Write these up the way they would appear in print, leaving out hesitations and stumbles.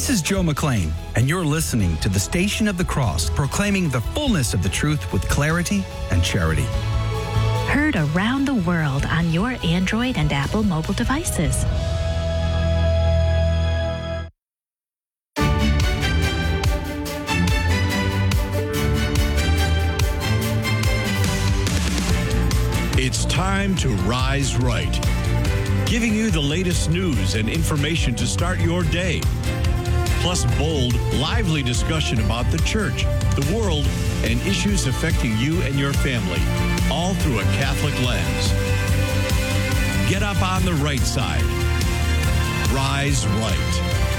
This is Joe McLean, and you're listening to the Station of the Cross, proclaiming the fullness of the truth with clarity and charity. Heard around the world on your Android and Apple mobile devices. It's time to rise right, giving you the latest news and information to start your day. Plus bold, lively discussion about the church, the world, and issues affecting you and your family, all through a Catholic lens. Get up on the right side. Rise right.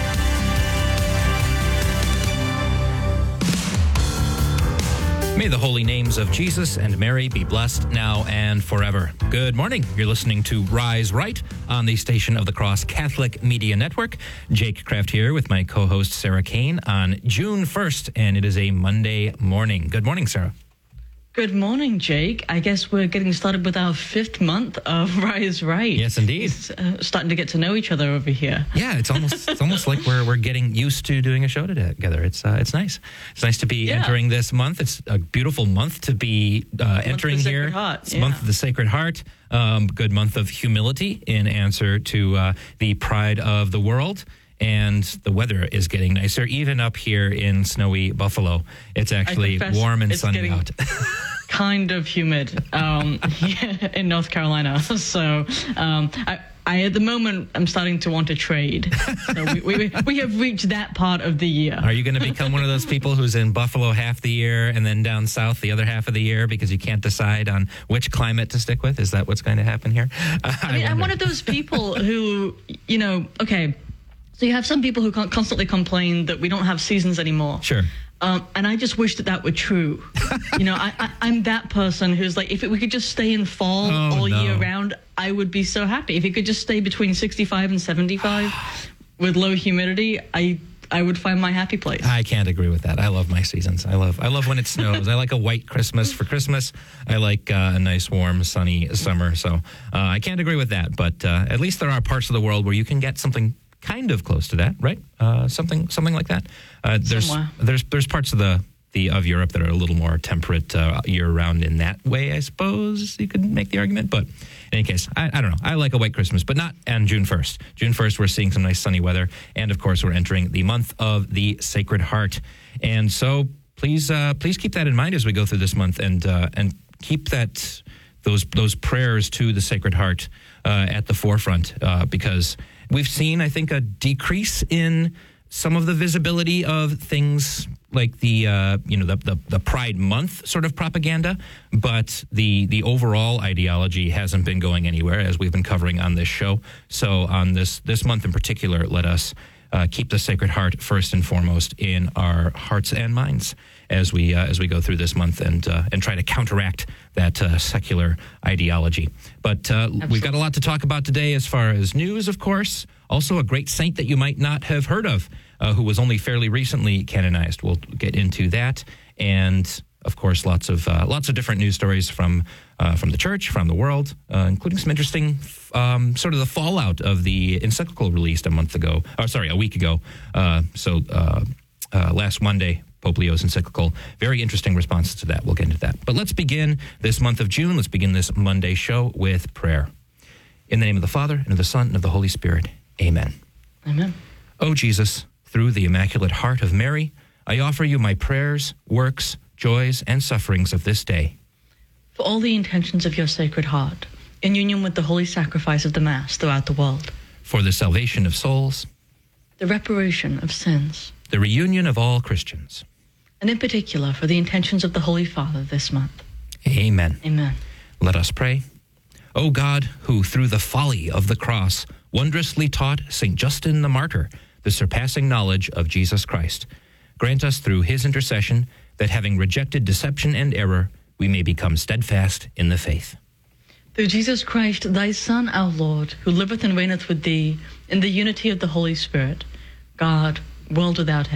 May the holy names of Jesus and Mary be blessed now and forever. Good morning. You're listening to Rise Right on the Station of the Cross Catholic Media Network. Jake Kraft here with my co-host Sarah Kane on June 1st, and it is a Monday morning. Good morning, Sarah. Good morning, Jake. I guess we're getting started with our 5th month of Rise Right. Yes, indeed. Starting to get to know each other over here. Yeah, it's almost like we're getting used to doing a show together. It's nice. It's nice to be entering this month. It's a beautiful month to be entering here. It's the month of the Sacred Heart. Good month of humility in answer to the pride of the world. And the weather is getting nicer, even up here in snowy Buffalo. It's actually warm and sunny out. Kind of humid in North Carolina. So I at the moment, I'm starting to want to trade. So we have reached that part of the year. Are you going to become one of those people who's in Buffalo half the year and then down south the other half of the year because you can't decide on which climate to stick with? Is that what's going to happen here? I'm one of those people who, so you have some people who constantly complain that we don't have seasons anymore. Sure. And I just wish that were true. I'm that person who's like, if we could just stay in fall all year round, I would be so happy. If it could just stay between 65 and 75 with low humidity, I would find my happy place. I can't agree with that. I love my seasons. I love when it snows. I like a white Christmas for Christmas. I like a nice, warm, sunny summer. So I can't agree with that. But at least there are parts of the world where you can get something kind of close to that, right? Something like that. There's parts of of Europe that are a little more temperate year round in that way. I suppose you could make the argument, but in any case, I don't know. I like a white Christmas, but not on June 1st. June 1st, we're seeing some nice sunny weather, and of course, we're entering the month of the Sacred Heart, and so please keep that in mind as we go through this month, and keep those prayers to the Sacred Heart at the forefront because we've seen, I think, a decrease in some of the visibility of things like the Pride Month sort of propaganda, but the overall ideology hasn't been going anywhere, as we've been covering on this show. So on this month in particular, let us keep the Sacred Heart first and foremost in our hearts and minds as we go through this month and try to counteract that secular ideology. But we've got a lot to talk about today as far as news, of course. Also, a great saint that you might not have heard of, who was only fairly recently canonized. We'll get into that, and of course, lots of different news stories from the church, from the world, including some interesting sort of the fallout of the encyclical released a week ago. Last Monday, Pope Leo's encyclical. Very interesting responses to that. We'll get into that. But let's begin this month of June. Let's begin this Monday show with prayer. In the name of the Father, and of the Son, and of the Holy Spirit. Amen. Amen. O Jesus, through the Immaculate Heart of Mary, I offer you my prayers, works, joys, and sufferings of this day. For all the intentions of your Sacred Heart, in union with the holy sacrifice of the Mass throughout the world. For the salvation of souls. The reparation of sins. The reunion of all Christians. And in particular, for the intentions of the Holy Father this month. Amen. Amen. Let us pray. O God, who through the folly of the cross wondrously taught St. Justin the Martyr the surpassing knowledge of Jesus Christ, grant us through his intercession that having rejected deception and error, we may become steadfast in the faith. Through Jesus Christ, thy Son, our Lord, who liveth and reigneth with thee in the unity of the Holy Spirit, God, world without end.